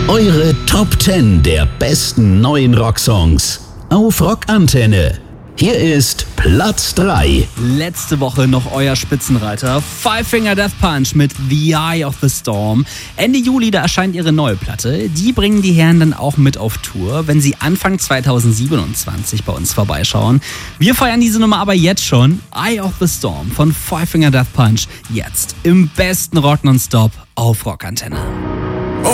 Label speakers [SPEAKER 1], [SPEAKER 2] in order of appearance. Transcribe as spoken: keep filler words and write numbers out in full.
[SPEAKER 1] Eure Top zehn der besten neuen Rocksongs auf Rockantenne. Hier ist Platz drei.
[SPEAKER 2] Letzte Woche noch euer Spitzenreiter Five Finger Death Punch mit The Eye of the Storm. Ende Juli, da erscheint ihre neue Platte. Die bringen die Herren dann auch mit auf Tour, wenn sie Anfang zweitausendsiebenundzwanzig bei uns vorbeischauen. Wir feiern diese Nummer aber jetzt schon. Eye of the Storm von Five Finger Death Punch. Jetzt im besten Rock nonstop auf Rockantenne.